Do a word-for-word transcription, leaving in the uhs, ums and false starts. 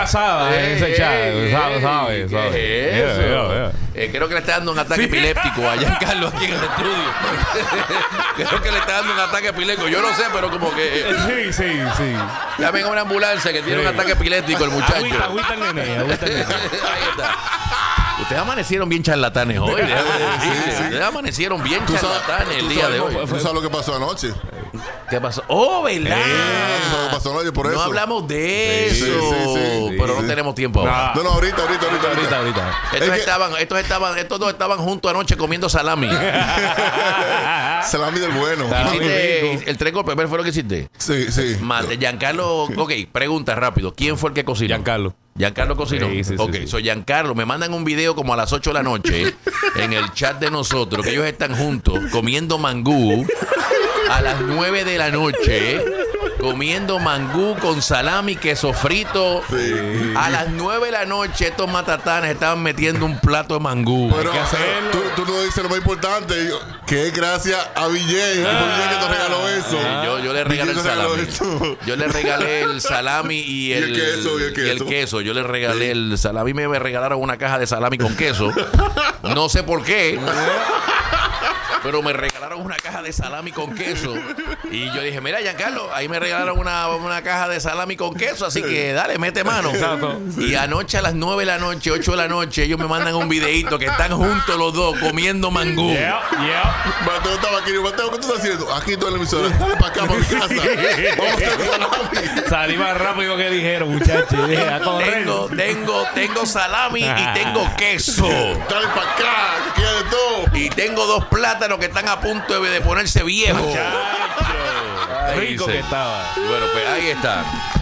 asada eh, en ese chat. eh, ¿Sabes? ¿Sabes? ¿Qué ¿Sabes? es Yeah, eso? yeah, yeah. Eh, creo que le está dando un ataque Sí. epiléptico a Giancarlo aquí en el estudio. Creo que le está dando un ataque epiléptico. Yo no sé, pero como que... Sí, sí, sí. Llamen a una ambulancia que tiene Sí. un ataque epiléptico el muchacho. Agüita, agüita el nene, agüita el nene. Ahí está. Ustedes amanecieron bien charlatanes hoy. déjame decirte. sí. Ustedes amanecieron bien Tú sabes- charlatanes el tú día de sabes- hoy. ¿Tú sabes lo que pasó anoche? ¿Qué pasó? ¡Oh, verdad! ¿Tú sabes lo que pasó anoche por No eso? hablamos de Sí, eso, sí, sí, sí, pero sí. no tenemos tiempo ahora. No, no, ahorita, ahorita, ahorita. Ahorita, ahorita. Estos Es que- estaban, estos estaban, estos dos estaban juntos anoche comiendo salami. Salami del bueno. ¿Hiciste el tres golpes? ¿Pero fue lo que hiciste? Sí, sí. Mate, Giancarlo, ok, pregunta rápido. ¿Quién fue el que cocinó? Giancarlo. Giancarlo cocinó. Sí, sí, sí, ok, sí. soy Giancarlo. Me mandan un video como a las ocho de la noche en el chat de nosotros, que ellos están juntos comiendo mangú a las nueve de la noche. Comiendo mangú con salami, queso frito. Sí. A las nueve de la noche, estos matatanes estaban metiendo un plato de mangú. Pero que hacerlo. tú, tú no dices lo más importante, que es gracias a Villén. Fue Villén que te regaló eso. Sí, yo, yo le regalé el Villén te regaló salami. eso. Yo le regalé el salami y el, Y el queso, y el queso. queso. Yo le regalé el salami. Me, me regalaron una caja de salami con queso. No sé por qué. Pero me regalaron una caja de salami con queso. Y yo dije, mira, Giancarlo, ahí me regalaron una, una caja de salami con queso. Así que dale, mete mano. Exacto. Y anoche a las nueve de la noche, ocho de la noche, ellos me mandan un videíto que están juntos los dos comiendo mangú. Yeah, yeah. Mateo estaba aquí. Mateo, ¿qué tú estás haciendo? Aquí estoy en la emisora. Dale para acá, para mi casa. Vamos a hacer salami. Salí más rápido que dijeron, muchachos. Dije, a correr. Tengo, tengo, tengo salami y tengo queso. Dale para acá, que quede de todo. Y tengo dos plátanos que están a punto de, de ponerse viejos. Muchacho. Ahí Rico dice. que estaba. Bueno, pues ahí está.